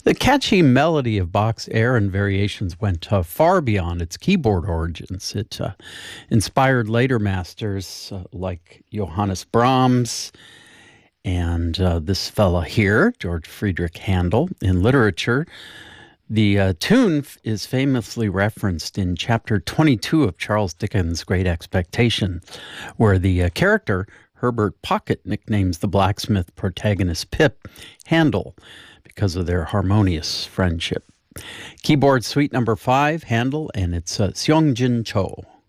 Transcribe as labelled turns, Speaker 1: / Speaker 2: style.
Speaker 1: The catchy melody of Bach's air and variations went far beyond its keyboard origins. It inspired later masters like Johannes Brahms and this fella here, George Friedrich Handel. In literature, the tune is famously referenced in chapter 22 of Charles Dickens' Great Expectation, where the character Herbert Pocket nicknames the blacksmith protagonist Pip Handel because of their harmonious friendship. Keyboard suite number 5, Handel, and it's Seongjin Cho.